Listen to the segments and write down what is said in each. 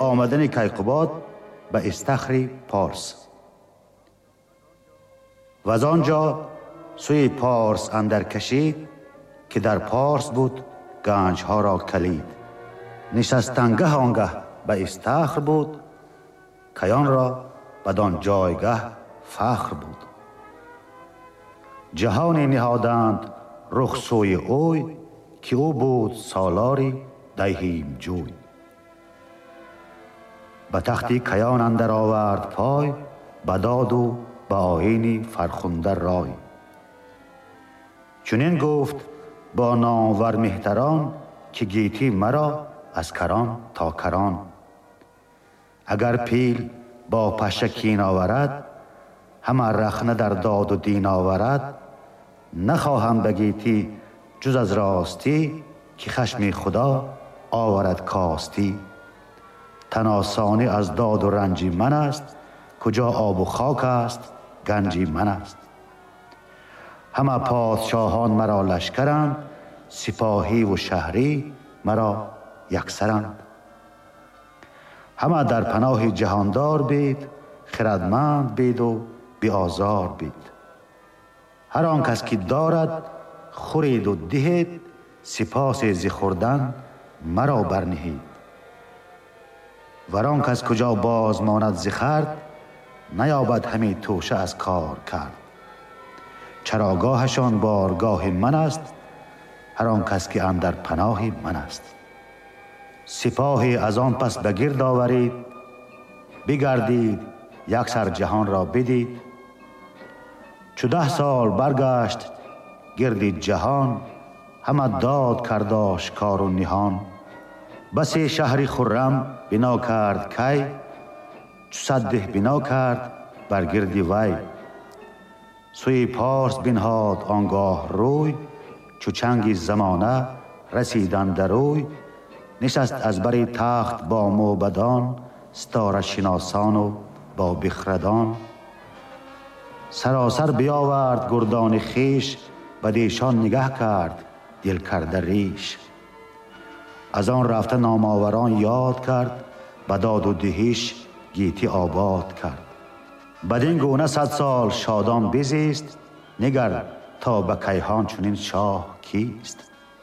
آمدن کیقباد به استخر پارس. و از آنجا سوی پارس اندر کشید که در پارس بود گنج ها را کلید. نشستنگه آنگه به استخر بود، کیان را بدان جایگه فخر بود. جهان نهادند رخ سوی اوی، که او بود سالاری دیهیم جوی. به تختی کیان اندر آورد پای، به داد و به آیین فرخنده رای. چنین گفت با نامور مهتران، که گیتی مرا از کران تا کران. اگر پیل با پشه کین آورد، همه رخنه در داد و دین آورد. نخواهم به گیتی جز از راستی، که خشم خدا آورد کاستی. تن آسانی از داد و رنجی من است، کجا آب و خاک است گنجی من است. همه پادشاهان مرا لشکرند، سپاهی و شهری مرا یکسرند. همه در پناه جهاندار بید، خردمند بید و بی آزار بید. هر آن کس که دارد خورید و دهید، سپاس ز خوردن مرا برنهید. ور آن کس کجا باز ماند ز خورد، نیابد همی توشه از کار کرد. چراگاهشان بارگاه من است، هر آن کس که اندر پناه من است. سپاهی از آن پس بگرد آورید، بگردید یک سر جهان را بدید. چو 10 سال برگشت گردید جهان، همه داد کرد آشکار و نهان. بسی شهری خرم بنا کرد کی، چو 100 ده بنا کرد بر گردی وی. سوی پارس بنهاد آنگاه روی، چو چنگی زمانه رسیدن در روی. نشست از بر تخت با موبدان، ستاره شناسان و با بخردان. سراسر بیاورد گردان خیش، بدیشان نگه کرد دل کرده ریش. از آن رفته نامآوران یاد کرد، به داد و دهیش گیتی آباد کرد. بدین گونه 100 سال شادان بزیست، نگر تا به کیهان چنین شاه کیست.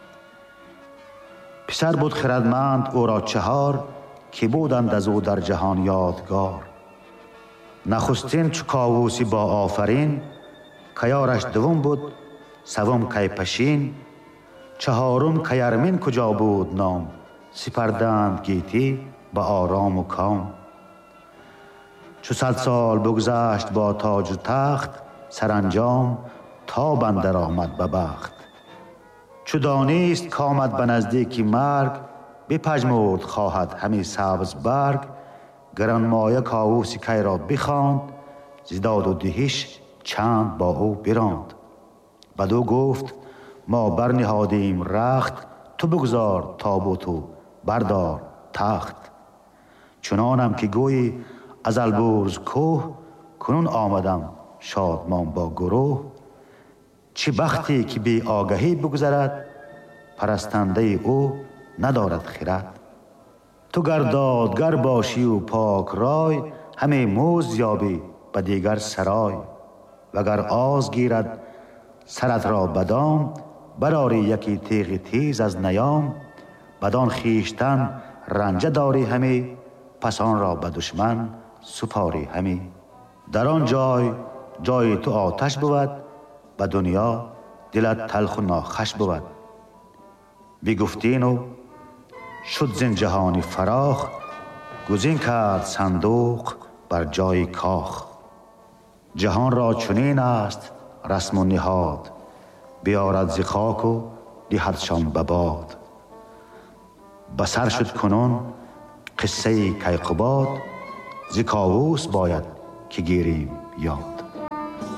پسر بود خردمند او را 4، که بودند از او در جهان یادگار. نخستین چو کاووسی با آفرین، کیارش دوم بود سوم کیپشین. 4م کیرمین کجا بود نام، سپردند گیتی به آرام و کام. چو 100 سال بگذشت با تاج و تخت، سرانجام تاب اندر آمد به بخت. چو دانست کآمد به نزدیک مرگ، بپژمرد خواهد همی سبز برگ. گرانمایه کاووس کی را بخواند، ز داد و دهش چند با او براند. بدو گفت ما برنهادیم رخت، تو بگذار تابوت و بردار تخت. چنانم که گویی از البرز کوه، کنون آمدم شادمان با گروه. چه بختی که بی آگهی بگذرد، پرستنده او ندارد خرد. تو گر دادگر باشی و پاک رای، همه موز یابی به دیگر سرای. وگر آز گیرد سرت را بدام، براری یکی تیغ تیز از نیام. بدان خیشتن رنجه داری همی، پس آن را به دشمن سپاری همی. در آن جای تو آتش بود، به دنیا دلت تلخ و ناخوش بود. بگفتین و شد زین جهانی فراخ، گزین کرد صندوق بر جای کاخ. جهان را چنین است رسم و نهاد، بیارد ز خاک و دهدشان به باد. بسر شد کنون قصه کیقباد، ز کاووس باید که گیریم یاد.